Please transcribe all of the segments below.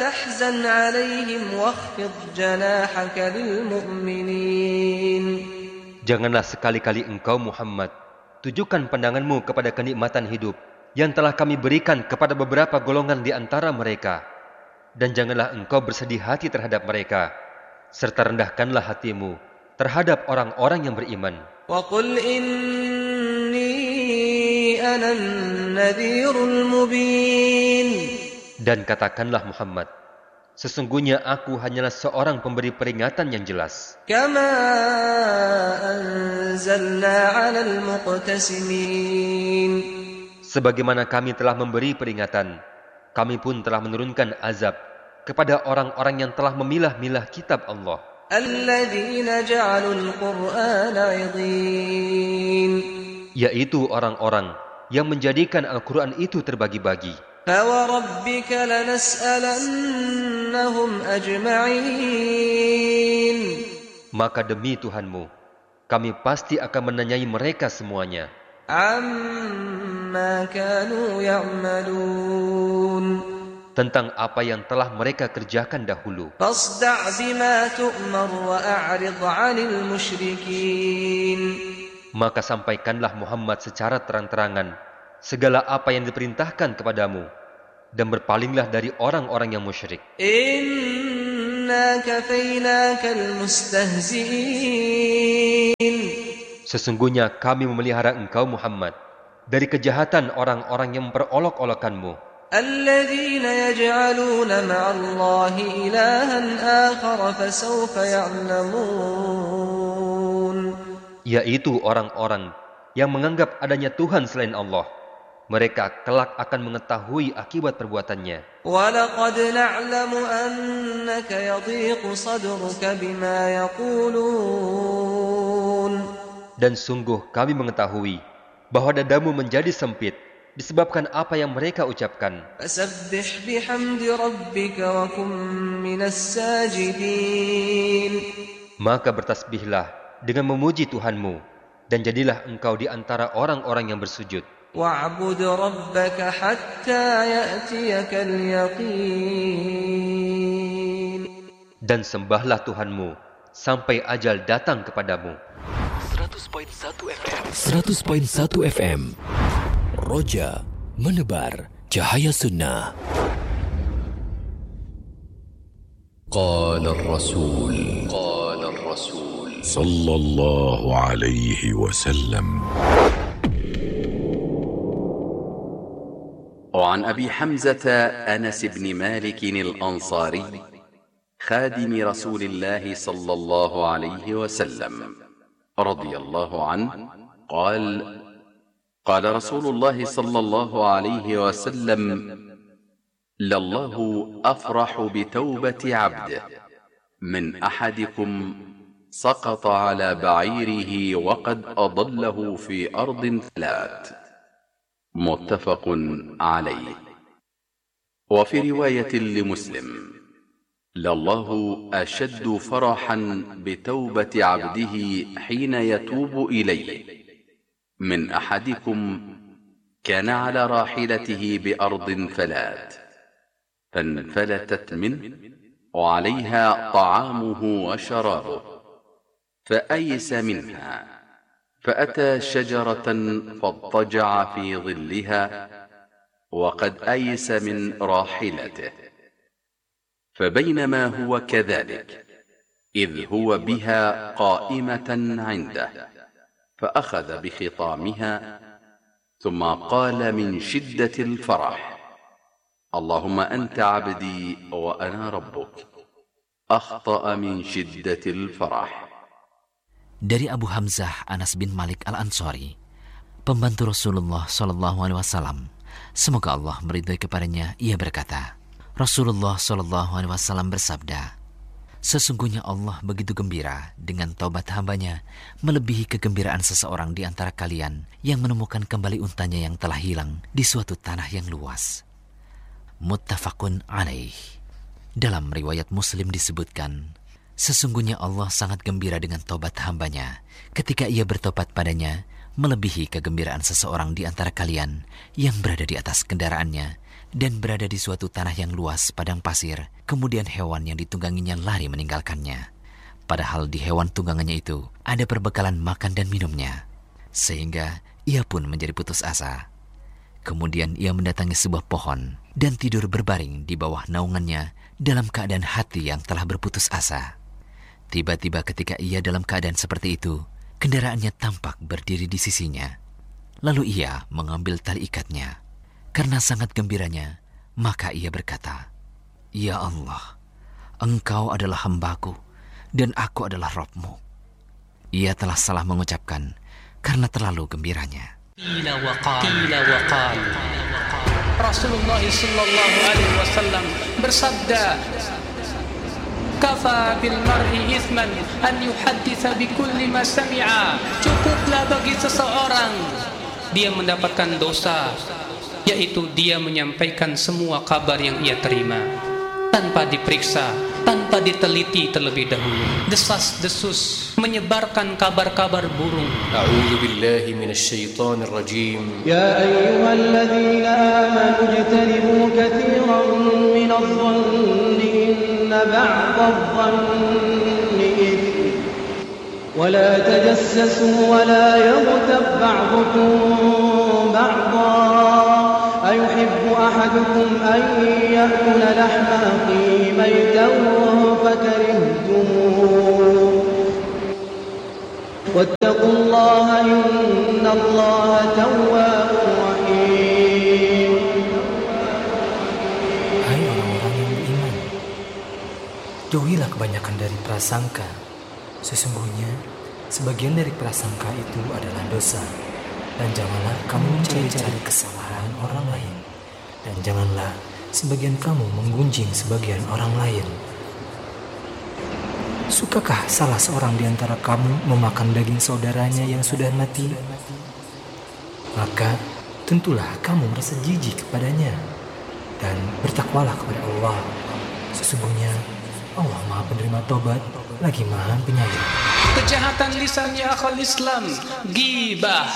تحزن عليهم واخفض جناحك للمؤمنين. Janganlah sekali-kali engkau Muhammad tujukan pandanganmu kepada kenikmatan hidup yang telah kami berikan kepada beberapa golongan di antara mereka, dan janganlah engkau bersedih hati terhadap mereka, serta rendahkanlah hatimu terhadap orang-orang yang beriman. وَقُلْ إِنِّي أَنَا النَّذِيرُ الْمُبِينُ. Dan katakanlah Muhammad, sesungguhnya aku hanyalah seorang pemberi peringatan yang jelas. كَمَا أَنزَلْنَا عَلَى الْمُقْتَسِمِينَ. Sebagaimana kami telah memberi peringatan, kami pun telah menurunkan azab kepada orang-orang yang telah memilah-milah kitab Allah. الَّذِينَ جَعَلُوا الْقُرْآنَ عِضِينَ. Yaitu orang-orang yang menjadikan Al-Quran itu terbagi-bagi. فَوَرَبِّكَ لَنَسْأَلَنَّهُمْ أَجْمَعِينَ. Maka demi Tuhanmu, kami pasti akan menanyai mereka semuanya عَمَّا كَانُوا يَعْمَلُونَ. tentang apa yang telah mereka kerjakan dahulu. فَاصْدَعْ بِمَا تُؤْمَرُ وَأَعْرِضْ عَنِ الْمُشْرِكِينَ. Maka sampaikanlah Muhammad secara terang-terangan segala apa yang diperintahkan kepadamu, dan berpalinglah dari orang-orang yang musyrik. إِنَّا كَفَيْنَاكَ الْمُسْتَهْزِئِينَ. Sesungguhnya kami memelihara engkau Muhammad dari kejahatan orang-orang yang memperolok-olokanmu, الَّذِينَ يَجْعَلُونَ مَعَ اللَّهِ إِلَٰهًا آخَرَ فَسَوْفَ يَعْلَمُونَ. yaitu orang-orang yang menganggap adanya Tuhan selain Allah. Mereka kelak akan mengetahui akibat perbuatannya. وَلَقَدْ نَعْلَمُ أَنَّكَ يَضِيقُ صَدْرُكَ بِمَا يَقُولُونَ. Dan sungguh kami mengetahui bahwa dadamu menjadi sempit disebabkan apa yang mereka ucapkan. فَسَبِّحْ بِحَمْدِ رَبِّكَ وَكُن مِّنَ السَّاجِدِينَ. Maka bertasbihlah dengan memuji Tuhanmu, dan jadilah engkau di antara orang-orang yang bersujud. وَاعْبُدْ رَبَّكَ حَتَّى يَأْتِيَكَ الْيَقِينُ. Dan sembahlah Tuhanmu sampai ajal datang kepadamu. 100.1 FM Roja menebar cahaya sunnah. Qala Rasul sallallahu alaihi wasallam. وعن أبي حمزة أنس بن مالك الأنصاري خادم رسول الله صلى الله عليه وسلم رضي الله عنه قال قال رسول الله صلى الله عليه وسلم لله أفرح بتوبة عبده من أحدكم سقط على بعيره وقد أضله في أرض ثلاث متفق عليه. وفي رواية لمسلم لله أشد فرحا بتوبة عبده حين يتوب إليه من أحدكم كان على راحلته بأرض فلات فانفلتت منه وعليها طعامه وشرابه فأيس منها فأتى شجرة فاضطجع في ظلها وقد أيس من راحلته فبينما هو كذلك إذ هو بها قائمة عنده فأخذ بخطامها ثم قال من شدة الفرح اللهم أنت عبدي وأنا ربك أخطأ من شدة الفرح. Dari Abu Hamzah Anas bin Malik Al-Ansari, pembantu Rasulullah SAW, semoga Allah meridhai kepadanya, ia berkata, Rasulullah SAW bersabda, sesungguhnya Allah begitu gembira dengan taubat hambanya, melebihi kegembiraan seseorang di antara kalian yang menemukan kembali untanya yang telah hilang di suatu tanah yang luas. Muttafaqun alaih. Dalam riwayat Muslim disebutkan, sesungguhnya Allah sangat gembira dengan taubat hambanya ketika ia bertobat padanya, melebihi kegembiraan seseorang di antara kalian yang berada di atas kendaraannya dan berada di suatu tanah yang luas padang pasir. Kemudian hewan yang ditungganginya lari meninggalkannya. Padahal di hewan tunggangannya itu ada perbekalan makan dan minumnya. Sehingga ia pun menjadi putus asa. Kemudian ia mendatangi sebuah pohon dan tidur berbaring di bawah naungannya dalam keadaan hati yang telah berputus asa. Tiba-tiba ketika ia dalam keadaan seperti itu, kendaraannya tampak berdiri di sisinya. Lalu ia mengambil tali ikatnya. Karena sangat gembiranya, maka ia berkata, "Ya Allah, Engkau adalah hambaku dan aku adalah Rabb-Mu." Ia telah salah mengucapkan karena terlalu gembiranya. Qila wa qal. Rasulullah sallallahu alaihi wasallam bersabda, "Kafa bil mar'i ithman an yuhadditsa bi kulli ma sami'a." Cukuplah bagi seseorang dia mendapatkan dosa, yaitu dia menyampaikan semua kabar yang ia terima tanpa diperiksa, tanpa diteliti terlebih dahulu. Desas-desus menyebarkan kabar-kabar burung. A'udzu billahi minasy syaithanir rajim. Ya ayyuhalladzina amanu ijtanibu katsiran minadh-dhanni inna ba'dadh-dhanni ithm wa la tajassasu wa la yaghtab ba'dukum ba'dhan ayuhibbu ahadukum an ya'kula lahma akhihi maytan fakarihtumuh wattaqullaha innallaha tawwabur rahim. Hai orang-orang yang beriman, jauhilah kebanyakan dari prasangka. Sesungguhnya sebagian dari prasangka itu adalah dosa. Dan janganlah kamu mencari-cari kesalahan orang lain. Dan janganlah sebagian kamu menggunjing sebagian orang lain. Sukakah salah seorang di antara kamu memakan daging saudaranya yang sudah mati? Maka tentulah kamu merasa jijik kepadanya. Dan bertakwalah kepada Allah. Sesungguhnya Allah Maha Penerima Taubat, lagi Maha Penyayang. Kejahatan lisannya akhal Islam, ghibah,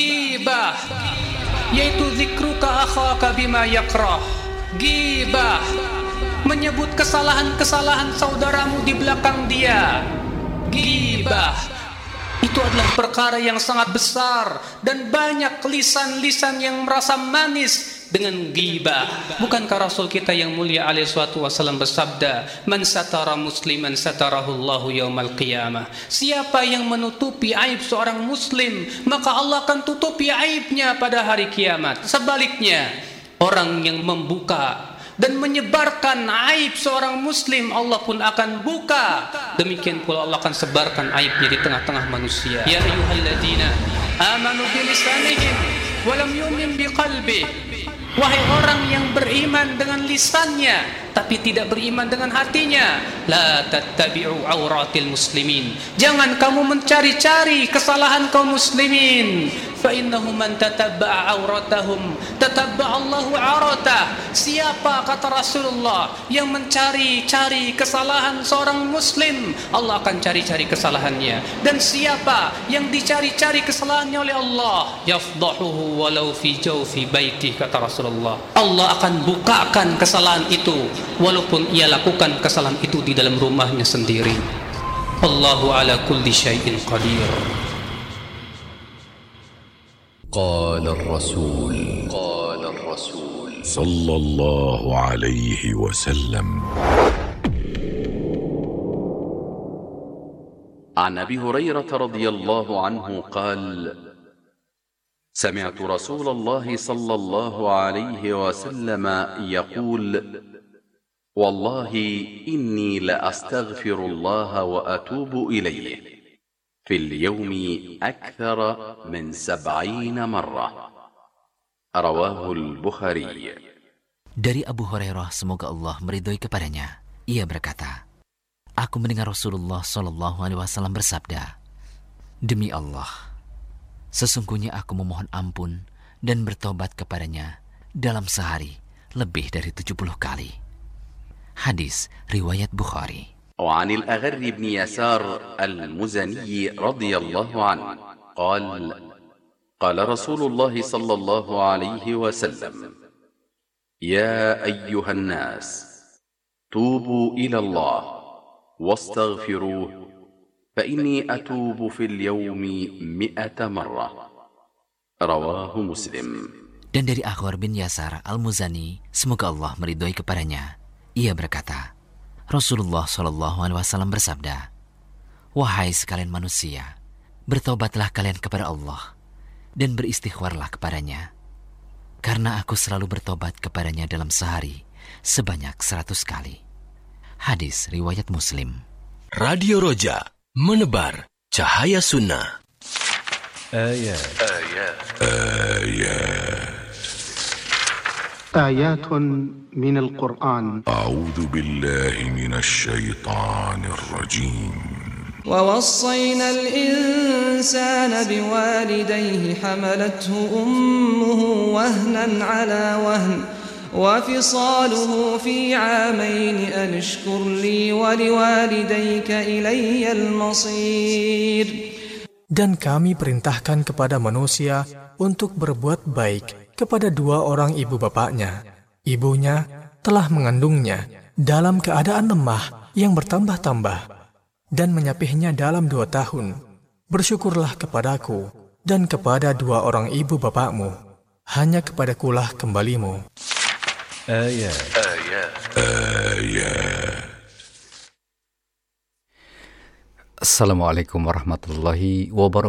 yaitu zikruka akhaka bima yakrah. Ghibah, menyebut kesalahan-kesalahan saudaramu di belakang dia. Ghibah, itu adalah perkara yang sangat besar dan banyak lisan-lisan yang merasa manis dengan ghibah. Bukankah Rasul kita yang mulia alaihi salatu wasallam bersabda, "Man satara musliman satarahullahu yaumal qiyamah." Siapa yang menutupi aib seorang muslim, maka Allah akan tutupi aibnya pada hari kiamat. Sebaliknya, orang yang membuka dan menyebarkan aib seorang muslim, Allah pun akan buka. Demikian pula Allah akan sebarkan aibnya di tengah-tengah manusia. Ya ayyuhalladzina amanu bilisanihim wa lam yu'min biqalbih. Wahai orang yang beriman dengan lisannya tapi tidak beriman dengan hatinya, la tattabi'u auratil muslimin. Jangan kamu mencari-cari kesalahan kaum muslimin. Fa innahu man tatabba'a auratahum tatabba'a Allahu auratah. Siapa, kata Rasulullah, yang mencari-cari kesalahan seorang muslim, Allah akan cari-cari kesalahannya. Dan siapa yang dicari-cari kesalahannya oleh Allah, yafdahuhu walau fi jawfi baitih, kata Rasulullah, Allah akan bukakan kesalahan itu walaupun ia lakukan kesalahan itu di dalam rumahnya sendiri. Allahu ala kulli syai'in qadir. قال الرسول صلى الله عليه وسلم. عن أبي هريرة رضي الله عنه قال: سمعت رسول الله صلى الله عليه وسلم يقول: والله إني لأستغفر الله وأتوب إليه في اليوم أكثر من 70 مرة. رواه البخاري. Dari Abu Hurairah, semoga Allah meridhoi kepadanya, ia berkata, aku mendengar Rasulullah SAW bersabda, demi Allah, sesungguhnya aku memohon ampun dan bertobat kepadanya dalam sehari lebih dari 70 kali. Hadis riwayat Bukhari. وعن الأغر بن يسار المزني رضي الله عنه قال: قال رسول الله صلى الله عليه وسلم: يا أيها الناس توبوا إلى الله واستغفروه فإني أتوب في اليوم 100 مرة. رواه مسلم. Dan dari Akhwar bin Yasar al-Muzani, semoga Allah meridhoi kepadanya, ia berkata, Rasulullah SAW bersabda, "Wahai sekalian manusia, bertobatlah kalian kepada Allah dan beristighfarlah kepadanya, karena aku selalu bertobat kepadanya dalam sehari sebanyak 100 kali." Hadis riwayat Muslim. Radio Roja, menebar cahaya sunnah. آيات من القرآن. أعوذ بالله من الشيطان الرجيم. ووصينا الإنسان بوالديه حملته أمه وهنا على وهن وفصاله في عامين أن اشكر لي ولوالديك إلي المصير. Dan kami perintahkan kepada manusia untuk berbuat baik kepada dua orang ibu bapaknya. Ibunya telah mengandungnya dalam keadaan lemah yang bertambah-tambah dan menyapihnya dalam 2 tahun. Bersyukurlah kepadaku dan kepada dua orang ibu bapakmu. Hanya kepadakulah kembalimu. Assalamualaikum warahmatullahi wabarakatuh.